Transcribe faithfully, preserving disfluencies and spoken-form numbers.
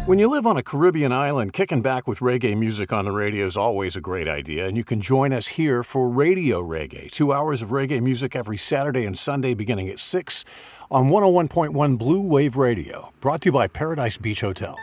When you live on a Caribbean island, kicking back with reggae music on the radio is always a great idea, and you can join us here for Radio Reggae, two hours of reggae music every Saturday and Sunday beginning at six on one oh one point one Blue Wave Radio, brought to you by Paradise Beach Hotel.